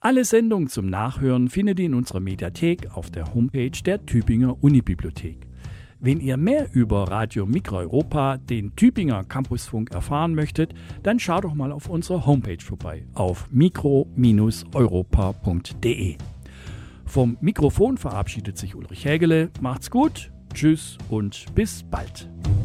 Alle Sendungen zum Nachhören findet ihr in unserer Mediathek auf der Homepage der Tübinger Unibibliothek. Wenn ihr mehr über Radio Mikroeuropa, den Tübinger Campusfunk, erfahren möchtet, dann schaut doch mal auf unserer Homepage vorbei auf mikro-europa.de. Vom Mikrofon verabschiedet sich Ulrich Hägele. Macht's gut, tschüss und bis bald.